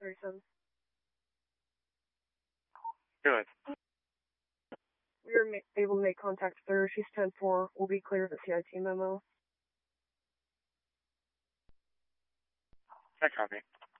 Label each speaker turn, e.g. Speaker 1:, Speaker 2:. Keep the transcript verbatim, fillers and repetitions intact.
Speaker 1: thirty-seven.
Speaker 2: Good.
Speaker 1: We were ma- able to make contact with her. She's ten four. We'll be clear of the C I T memo.
Speaker 2: I copy.